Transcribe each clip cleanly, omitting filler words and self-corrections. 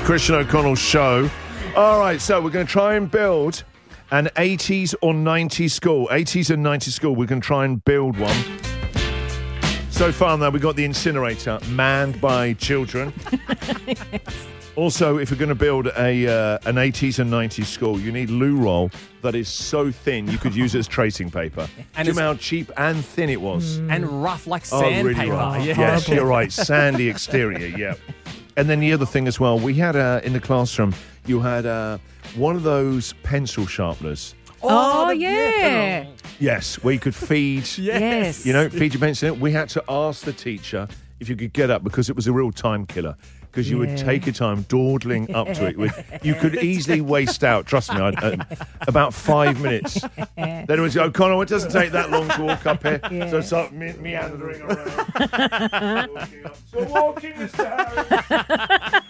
Christian O'Connell Show. All right, so we're going to try and build an 80s or 90s school. 80s and 90s school. We're going to try and build one. So far, now, we've got the incinerator manned by children. Also, if you're going to build an 80s and 90s school, you need loo roll that is so thin you could use it as tracing paper. And do you know how cheap and thin it was? And rough like sandpaper. Really rough. Yeah. Yes, you're right. Sandy exterior, yeah. And then the other thing as well, we had in the classroom, you had one of those pencil sharpeners. Oh, yeah. Yes, where you could feed, Yes. you know, feed your pencil in it. We had to ask the teacher if you could get up because it was a real time killer. Because you would take your time dawdling up to it. You could easily waste out, trust me, about 5 minutes. Then it was, O'Connell, it doesn't take that long to walk up here. Yeah. So it's like meandering around. So walking, Mr. Harry.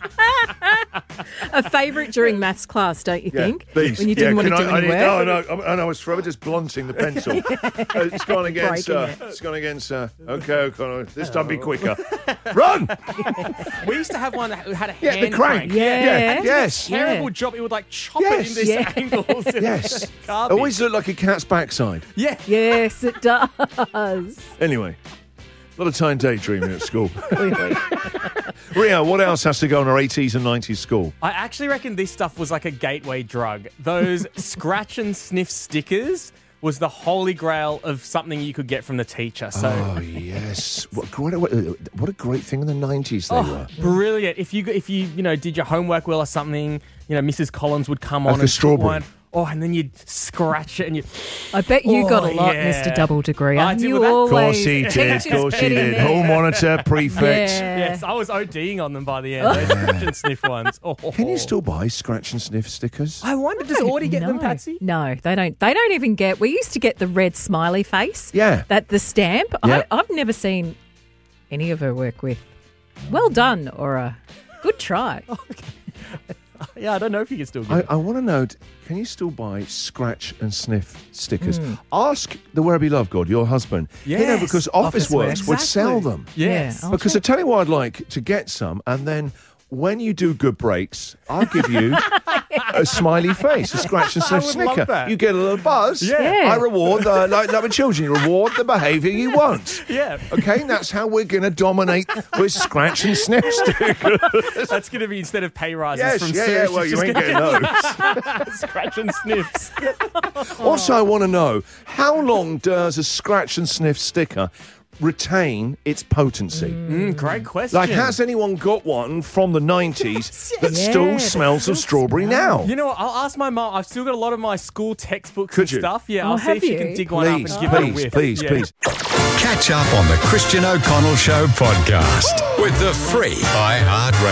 A favourite during maths class, don't you think? Please. When you didn't want to do any work. I was forever just blunting the pencil. It's gone again, sir. It's gone again, sir. Okay, O'Connell, this time be quicker. Run! We used to have one that had a hand the crank. Yeah. Yes. Terrible job. It would like chop it in these angles. Yes. Garbage. Always looked like a cat's backside. Yeah. Yes, it does. Anyway, a lot of time daydreaming at school. Really. Ria, what else has to go in our 80s and 90s school? I actually reckon this stuff was like a gateway drug. Those scratch and sniff stickers was the holy grail of something you could get from the teacher. So, Oh, yes. What a great thing in the 90s they were. brilliant. If you did your homework well or something, Mrs. Collins would come on Like a and strawberry. one. Oh, and then you'd scratch it and you. I bet you got a lot, yeah. Mr. Double Degree. I did You with that. Of course always he did. teachers Of course he get in did. there. Hall monitor, prefect. Yeah. Yes, I was ODing on them by the end. Those scratch and sniff ones. Oh. Can you still buy scratch and sniff stickers? I wonder, does Audie get them, Patsy? No, they don't. They don't even get. We used to get the red smiley face. Yeah. The stamp. Yeah. I've never seen any of her work with. Well done, or a good try. Yeah, I don't know if you can still get them. I want to know, can you still buy scratch and sniff stickers? Ask the Where Be Love God, your husband. Yes. Because Office Office Works would Exactly. sell them. Yes. Yeah. Because I tell you what I'd like to get some, and then when you do good breaks, I'll give you a smiley face, a scratch and sniff I would love snicker. that. You get a little buzz. Yeah. I reward, like with children, you reward the behaviour you want. Yeah. Okay, that's how we're going to dominate with scratch and sniff stickers. That's going to be instead of pay rises Yes, from yeah, Surge, well, it's you just ain't gonna getting those. be scratch and sniffs. Also, I want to know, how long does a scratch and sniff sticker retain its potency? Great question. Like, has anyone got one from the 90s that still Yes. smells of strawberry now? You know what? I'll ask my mum. I've still got a lot of my school textbooks Could and you? stuff. Yeah, Oh, I'll see have if she you? can dig one up and Please, give it a please, whiff. please, Yeah. please. Catch up on the Christian O'Connell Show podcast with the free iHeartRadio